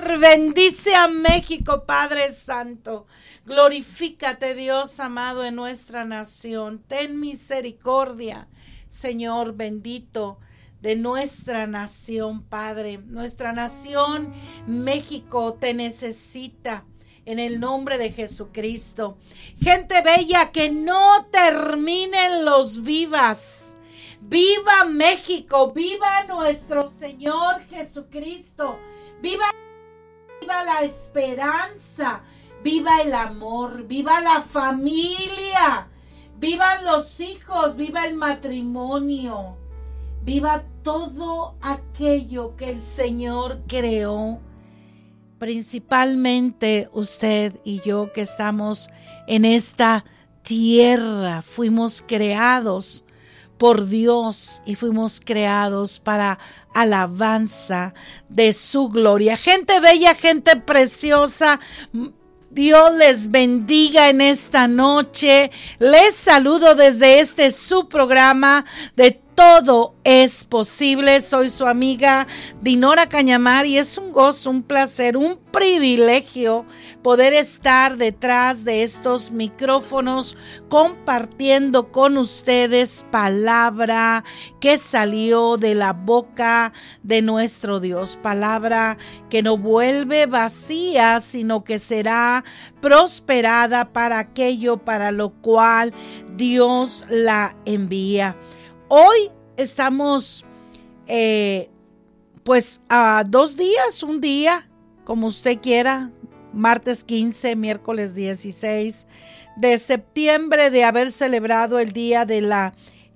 Bendice a México, Padre Santo. Glorifícate, Dios amado, en nuestra nación. Ten misericordia, Señor bendito, de nuestra nación, Padre. Nuestra nación, México, te necesita. En el nombre de Jesucristo. Gente bella, que no terminen los vivas. Viva México, viva nuestro Señor Jesucristo. Viva la esperanza, viva el amor, viva la familia, vivan los hijos, viva el matrimonio, viva todo aquello que el Señor creó. Principalmente usted y yo que estamos en esta tierra, fuimos creados por Dios y fuimos creados para alabanza de su gloria. Gente bella, gente preciosa, Dios les bendiga en esta noche. Les saludo desde este su programa de Todo es Posible. Soy su amiga Dinora Cañamar y es un gozo, un placer, un privilegio poder estar detrás de estos micrófonos compartiendo con ustedes palabra que salió de la boca de nuestro Dios. Palabra que no vuelve vacía, sino que será prosperada para aquello para lo cual Dios la envía. Hoy estamos pues a 2 días, un día, como usted quiera, martes 15, miércoles 16 de septiembre de haber celebrado el Día de la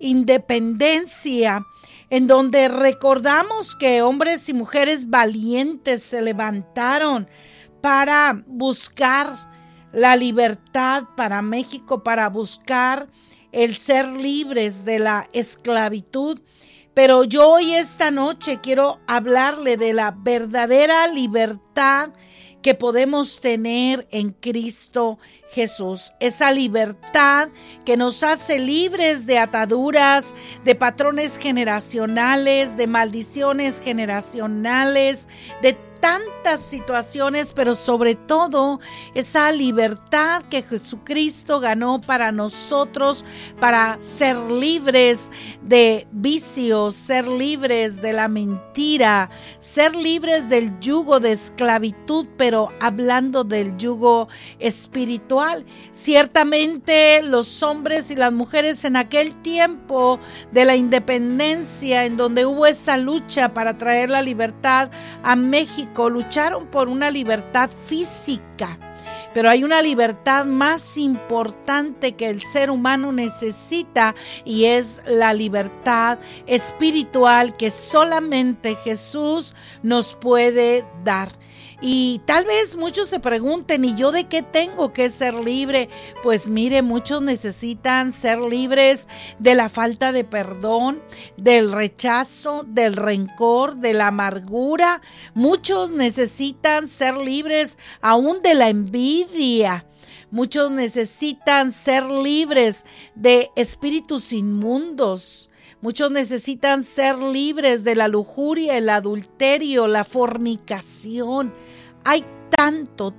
Independencia, en donde recordamos que hombres y mujeres valientes se levantaron para buscar la libertad para México, para buscar el ser libres de la esclavitud. Pero yo hoy esta noche quiero hablarle de la verdadera libertad que podemos tener en Cristo Jesús. Esa libertad que nos hace libres de ataduras, de patrones generacionales, de maldiciones generacionales, de tantas situaciones, pero sobre todo esa libertad que Jesucristo ganó para nosotros, para ser libres de vicios, ser libres de la mentira, ser libres del yugo de esclavitud, pero hablando del yugo espiritual. Ciertamente los hombres y las mujeres en aquel tiempo de la independencia, en donde hubo esa lucha para traer la libertad a México, lucharon por una libertad física, pero hay una libertad más importante que el ser humano necesita y es la libertad espiritual que solamente Jesús nos puede dar. Y tal vez muchos se pregunten, ¿y yo de qué tengo que ser libre? Pues mire, muchos necesitan ser libres de la falta de perdón, del rechazo, del rencor, de la amargura. Muchos necesitan ser libres aún de la envidia. Muchos necesitan ser libres de espíritus inmundos. Muchos necesitan ser libres de la lujuria, el adulterio, la fornicación. Hay tanto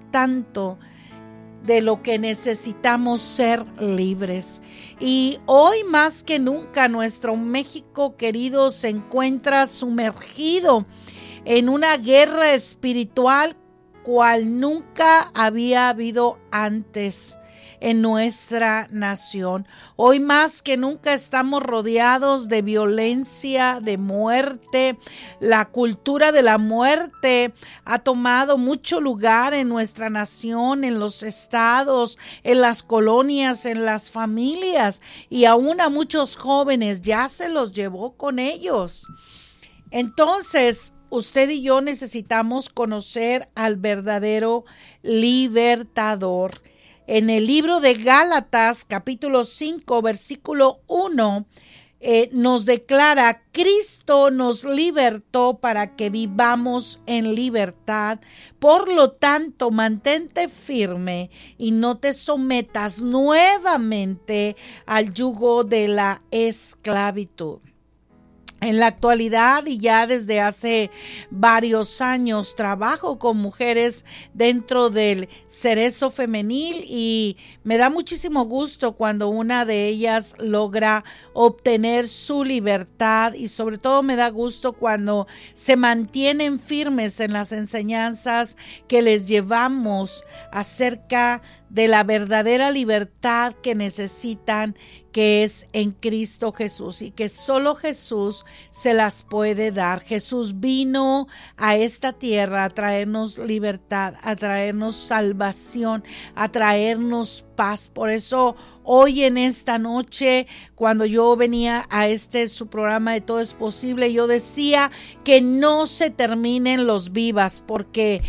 de lo que necesitamos ser libres. Y hoy más que nunca nuestro México querido se encuentra sumergido en una guerra espiritual cual nunca había habido antes en nuestra nación. Hoy más que nunca estamos rodeados de violencia, de muerte. La cultura de la muerte ha tomado mucho lugar en nuestra nación, en los estados, en las colonias, en las familias, y aún a muchos jóvenes ya se los llevó con ellos. Entonces, usted y yo necesitamos conocer al verdadero libertador. En el libro de Gálatas, capítulo 5, versículo 1, nos declara: Cristo nos libertó para que vivamos en libertad. Por lo tanto, mantente firme y no te sometas nuevamente al yugo de la esclavitud. En la actualidad y ya desde hace varios años trabajo con mujeres dentro del Cerezo Femenil y me da muchísimo gusto cuando una de ellas logra obtener su libertad y sobre todo me da gusto cuando se mantienen firmes en las enseñanzas que les llevamos acerca de la verdadera libertad que necesitan, que es en Cristo Jesús y que solo Jesús se las puede dar. Jesús vino a esta tierra a traernos libertad, a traernos salvación, a traernos paz. Por eso hoy en esta noche, cuando yo venía a su programa de Todo es Posible, yo decía que no se terminen los vivas, porque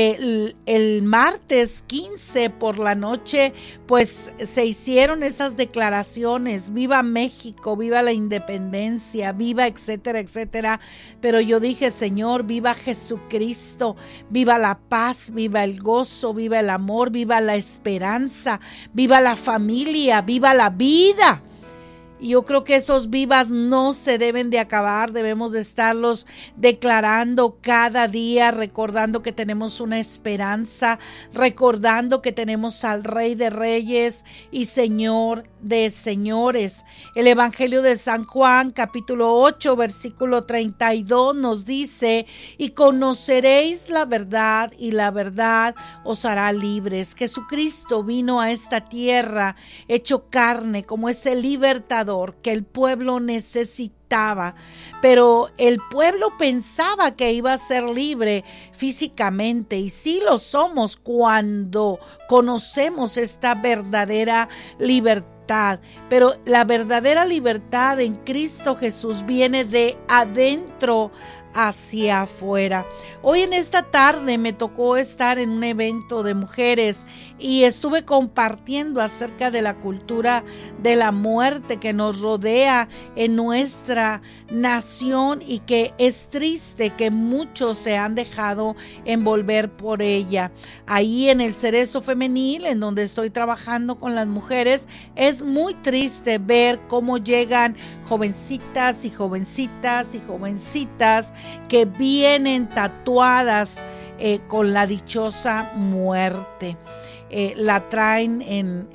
el martes 15 por la noche, pues se hicieron esas declaraciones, viva México, viva la independencia, viva etcétera, etcétera, pero yo dije, Señor, viva Jesucristo, viva la paz, viva el gozo, viva el amor, viva la esperanza, viva la familia, viva la vida. Y yo creo que esos vivas no se deben de acabar, debemos de estarlos declarando cada día, recordando que tenemos una esperanza, recordando que tenemos al Rey de Reyes y Señor de Señores. El Evangelio de San Juan, capítulo 8, versículo 32 nos dice: y conoceréis la verdad y la verdad os hará libres. Jesucristo vino a esta tierra hecho carne como ese libertador que el pueblo necesitaba, pero el pueblo pensaba que iba a ser libre físicamente, y sí lo somos cuando conocemos esta verdadera libertad, pero la verdadera libertad en Cristo Jesús viene de adentro hacia afuera. Hoy en esta tarde me tocó estar en un evento de mujeres y estuve compartiendo acerca de la cultura de la muerte que nos rodea en nuestra nación y que es triste que muchos se han dejado envolver por ella. Ahí en el Cerezo Femenil, en donde estoy trabajando con las mujeres, es muy triste ver cómo llegan jovencitas y jovencitas y jovencitas que vienen tatuadas con la dichosa muerte. La traen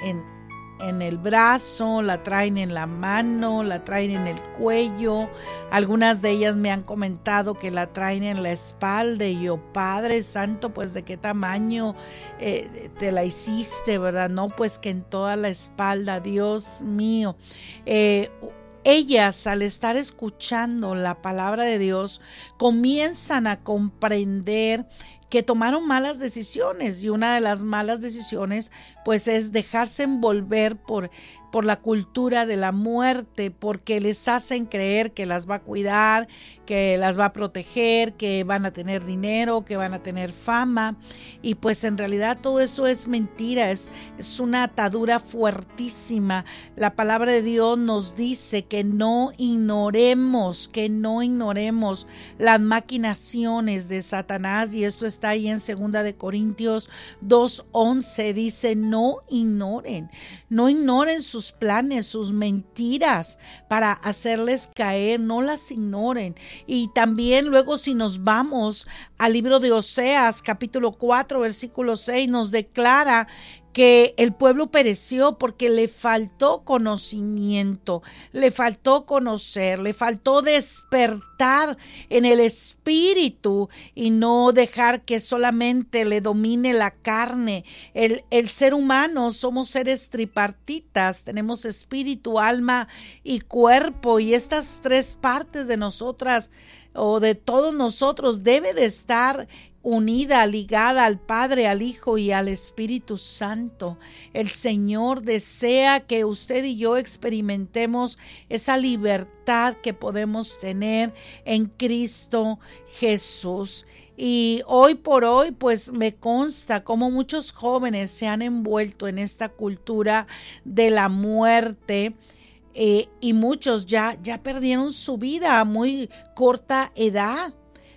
en el brazo, la traen en la mano, la traen en el cuello. Algunas de ellas me han comentado que la traen en la espalda y yo, Padre Santo, pues ¿de qué tamaño te la hiciste, verdad? No, pues que en toda la espalda, Dios mío. Ellas, al estar escuchando la palabra de Dios, comienzan a comprender que tomaron malas decisiones, y una de las malas decisiones pues es dejarse envolver por la cultura de la muerte, porque les hacen creer que las va a cuidar, que las va a proteger, que van a tener dinero, que van a tener fama, y pues en realidad todo eso es mentira, es una atadura fuertísima. La palabra de Dios nos dice que no ignoremos las maquinaciones de Satanás, y esto está ahí en 2 de Corintios 2:11, dice: no ignoren sus planes, sus mentiras para hacerles caer, no las ignoren. Y también luego, si nos vamos al libro de Oseas, capítulo 4, versículo 6, nos declara que el pueblo pereció porque le faltó conocimiento, le faltó conocer, le faltó despertar en el espíritu y no dejar que solamente le domine la carne. El ser humano somos seres tripartitas, tenemos espíritu, alma y cuerpo, y estas tres partes de nosotras o de todos nosotros debe de estar unida, ligada al Padre, al Hijo y al Espíritu Santo. El Señor desea que usted y yo experimentemos esa libertad que podemos tener en Cristo Jesús. Y hoy por hoy, pues me consta cómo muchos jóvenes se han envuelto en esta cultura de la muerte. Y muchos ya perdieron su vida a muy corta edad,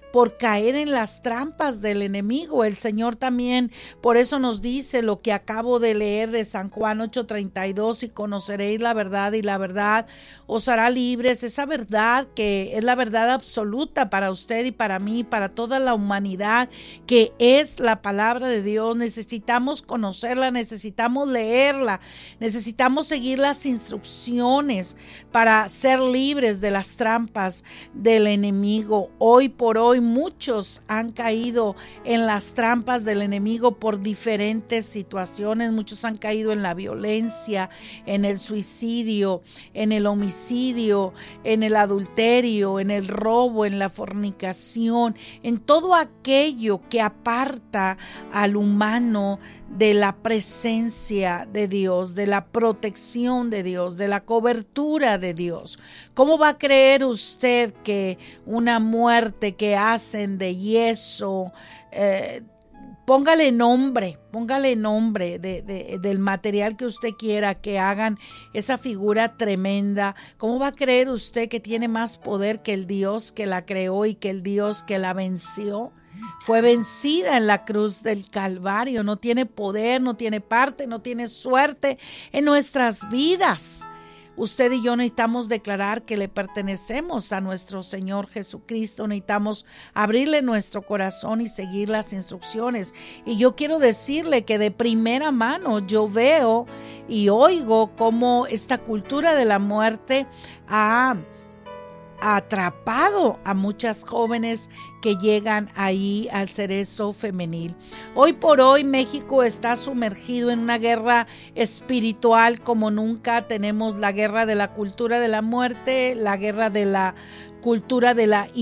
por caer en las trampas del enemigo. El Señor también por eso nos dice lo que acabo de leer de San Juan 8:32: y conoceréis la verdad, y la verdad os hará libres. Esa verdad que es la verdad absoluta para usted y para mí, para toda la humanidad, que es la palabra de Dios. Necesitamos conocerla, necesitamos leerla, necesitamos seguir las instrucciones para ser libres de las trampas del enemigo. Hoy por hoy muchos han caído en las trampas del enemigo por diferentes situaciones. Muchos han caído en la violencia, en el suicidio, en el homicidio, en el adulterio, en el robo, en la fornicación, en todo aquello que aparta al humano de la presencia de Dios, de la protección de Dios, de la cobertura de Dios. ¿Cómo va a creer usted que una muerte que hacen de yeso, póngale nombre del material que usted quiera, que hagan esa figura tremenda? ¿Cómo va a creer usted que tiene más poder que el Dios que la creó y que el Dios que la venció? Fue vencida en la cruz del Calvario. No tiene poder, no tiene parte, no tiene suerte en nuestras vidas. Usted y yo necesitamos declarar que le pertenecemos a nuestro Señor Jesucristo. Necesitamos abrirle nuestro corazón y seguir las instrucciones. Y yo quiero decirle que de primera mano yo veo y oigo cómo esta cultura de la muerte ha atrapado a muchas jóvenes que llegan ahí al cerezo femenil. Hoy por hoy México está sumergido en una guerra espiritual como nunca. Tenemos la guerra de la cultura de la muerte, la guerra de la cultura de la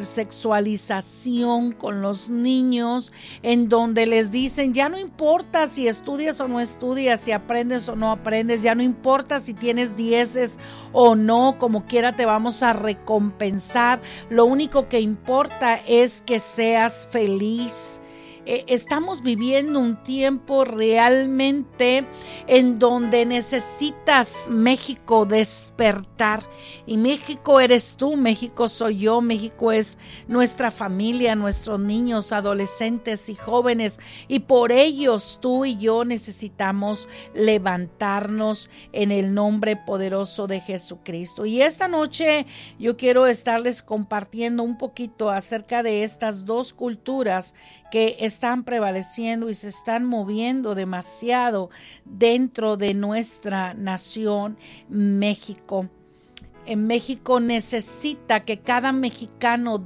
hipersexualización con los niños, en donde les dicen: ya no importa si estudias o no estudias, si aprendes o no aprendes, ya no importa si tienes dieces o no, como quiera te vamos a recompensar, lo único que importa es que seas feliz. Estamos viviendo un tiempo realmente en donde necesitas, México, despertar. Y México eres tú, México soy yo, México es nuestra familia, nuestros niños, adolescentes y jóvenes. Y por ellos tú y yo necesitamos levantarnos en el nombre poderoso de Jesucristo. Y esta noche yo quiero estarles compartiendo un poquito acerca de estas dos culturas que están prevaleciendo y se están moviendo demasiado dentro de nuestra nación, México. En México necesita que cada mexicano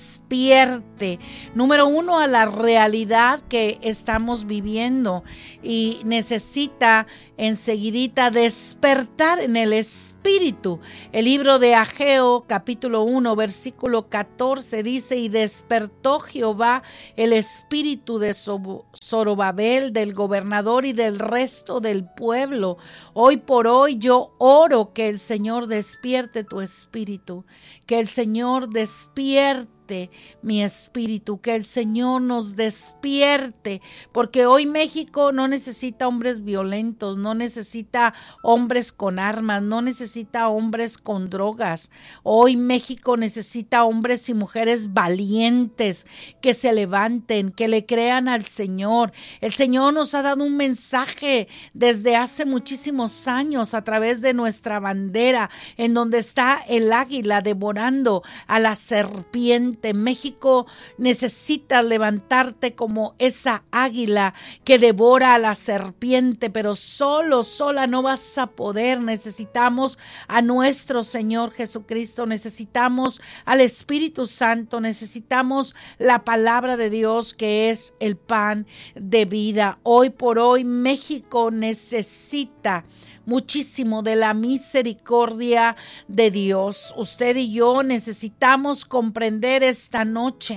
despierte, número uno, a la realidad que estamos viviendo, y necesita enseguidita despertar en el espíritu. El libro de Ageo, capítulo 1, versículo 14 dice: y despertó Jehová el espíritu de Zorobabel, del gobernador y del resto del pueblo. Hoy por hoy yo oro que el Señor despierte tu espíritu, que el Señor despierte mi espíritu, que el Señor nos despierte, porque hoy México no necesita hombres violentos, no necesita hombres con armas, no necesita hombres con drogas. Hoy México necesita hombres y mujeres valientes que se levanten, que le crean al Señor. El Señor nos ha dado un mensaje desde hace muchísimos años a través de nuestra bandera, en donde está el águila devorando a la serpiente. México necesita levantarte como esa águila que devora a la serpiente, pero sola no vas a poder. Necesitamos a nuestro Señor Jesucristo, necesitamos al Espíritu Santo, necesitamos la palabra de Dios, que es el pan de vida. Hoy por hoy México necesita muchísimo de la misericordia de Dios. Usted y yo necesitamos comprender esta noche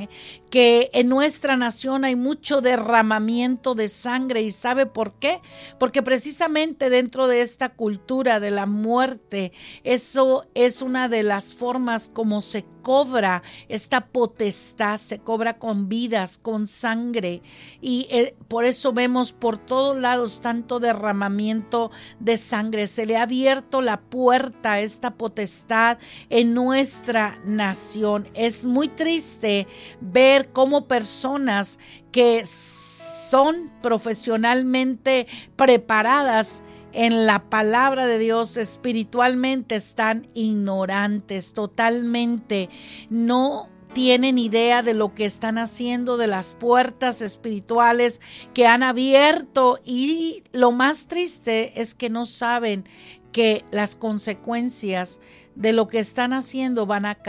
que en nuestra nación hay mucho derramamiento de sangre. ¿Y sabe por qué? Porque precisamente dentro de esta cultura de la muerte, eso es una de las formas como se cobra esta potestad, se cobra con vidas, con sangre, y por eso vemos por todos lados tanto derramamiento de sangre. Se le ha abierto la puerta a esta potestad en nuestra nación. Es muy triste ver cómo personas que son profesionalmente preparadas en la palabra de Dios espiritualmente están ignorantes totalmente, no tienen idea de lo que están haciendo, de las puertas espirituales que han abierto, y lo más triste es que no saben que las consecuencias de lo que están haciendo van a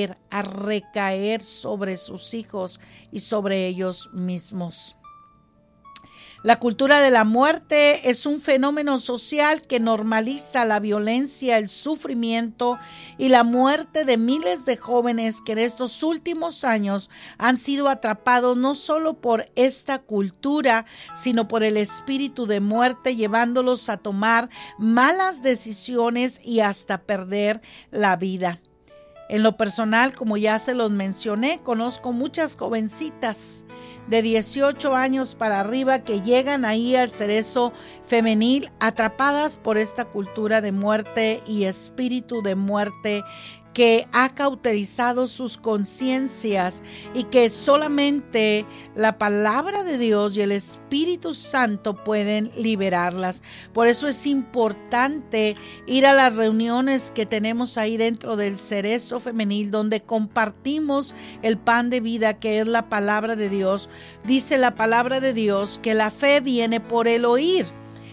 recaer sobre sus hijos y sobre ellos mismos. La cultura de la muerte es un fenómeno social que normaliza la violencia, el sufrimiento y la muerte de miles de jóvenes que en estos últimos años han sido atrapados no solo por esta cultura, sino por el espíritu de muerte, llevándolos a tomar malas decisiones y hasta perder la vida. En lo personal, como ya se los mencioné, conozco muchas jovencitas de 18 años para arriba que llegan ahí al cerezo femenil atrapadas por esta cultura de muerte y espíritu de muerte que ha cauterizado sus conciencias, y que solamente la palabra de Dios y el Espíritu Santo pueden liberarlas. Por eso es importante ir a las reuniones que tenemos ahí dentro del cerezo femenil, donde compartimos el pan de vida que es la palabra de Dios. Dice la palabra de Dios que la fe viene por el oír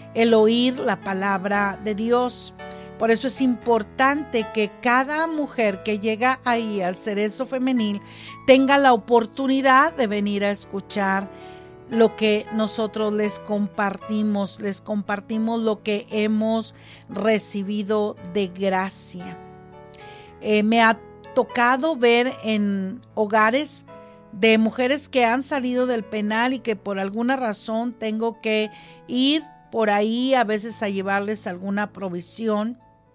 la palabra de Dios. Por eso es importante que cada mujer que llega ahí al cerezo femenil tenga la oportunidad de venir a escuchar lo que nosotros les compartimos lo que hemos recibido de gracia. Me ha tocado ver en hogares de mujeres que han salido del penal y que por alguna razón tengo que ir por ahí a veces a llevarles alguna provisión.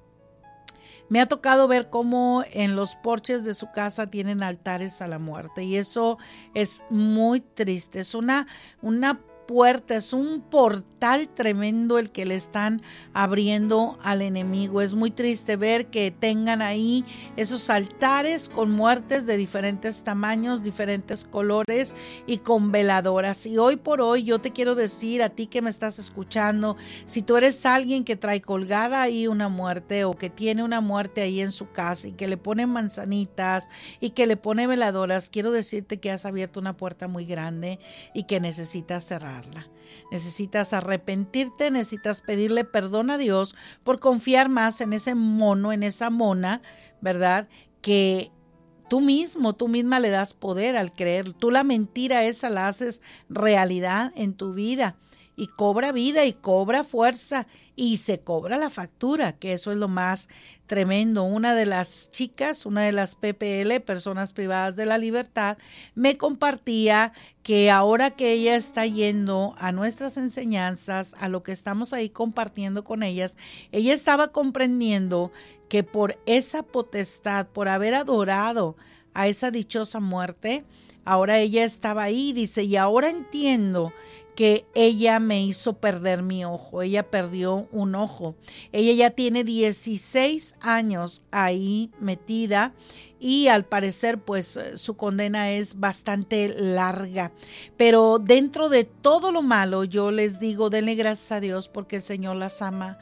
Me ha tocado ver cómo en los porches de su casa tienen altares a la muerte, y eso es muy triste. Es una puerta, es un portal tremendo el que le están abriendo al enemigo. Es muy triste ver que tengan ahí esos altares con muertes de diferentes tamaños, diferentes colores y con veladoras. Y hoy por hoy yo te quiero decir a ti que me estás escuchando, si tú eres alguien que trae colgada ahí una muerte, o que tiene una muerte ahí en su casa y que le pone manzanitas y que le pone veladoras, quiero decirte que has abierto una puerta muy grande y que necesitas cerrar. Necesitas arrepentirte, necesitas pedirle perdón a Dios por confiar más en ese mono, en esa mona, ¿verdad? Que tú misma le das poder al creer. Tú la mentira esa la haces realidad en tu vida, y cobra vida y cobra fuerza y se cobra la factura, que eso es lo más tremendo. Una de las chicas, una de las PPL, personas privadas de la libertad, me compartía que ahora que ella está yendo a nuestras enseñanzas, a lo que estamos ahí compartiendo con ellas, ella estaba comprendiendo que por esa potestad, por haber adorado a esa dichosa muerte, ahora ella estaba ahí, dice, y ahora entiendo que ella me hizo perder mi ojo. Ella perdió un ojo. Ella ya tiene 16 años ahí metida, y al parecer pues su condena es bastante larga. Pero dentro de todo lo malo, yo les digo, denle gracias a Dios, porque el Señor las ama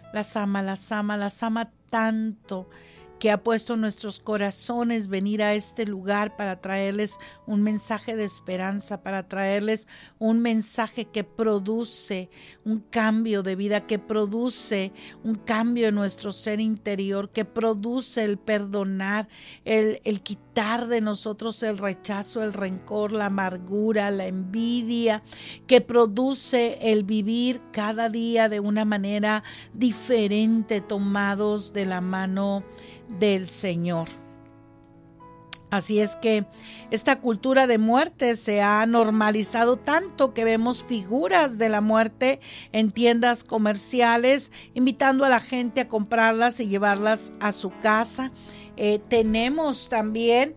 tanto, que ha puesto en nuestros corazones venir a este lugar para traerles un mensaje de esperanza, para traerles un mensaje que produce un cambio de vida, que produce un cambio en nuestro ser interior, que produce el perdonar, el quitar de nosotros el rechazo, el rencor, la amargura, la envidia, que produce el vivir cada día de una manera diferente, tomados de la mano del Señor. Así es que esta cultura de muerte se ha normalizado tanto que vemos figuras de la muerte en tiendas comerciales, invitando a la gente a comprarlas y llevarlas a su casa. Tenemos también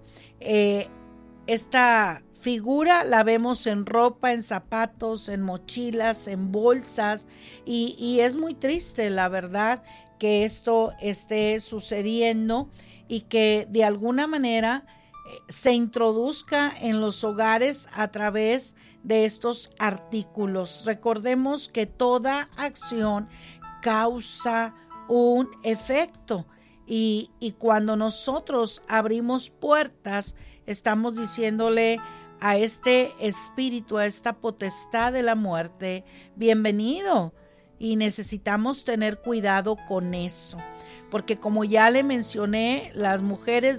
esta figura, la vemos en ropa, en zapatos, en mochilas, en bolsas, y es muy triste, la verdad, que esto esté sucediendo y que de alguna manera se introduzca en los hogares a través de estos artículos. Recordemos que toda acción causa un efecto y cuando nosotros abrimos puertas, estamos diciéndole a este espíritu, a esta potestad de la muerte, bienvenido, y necesitamos tener cuidado con eso. Porque como ya le mencioné, las mujeres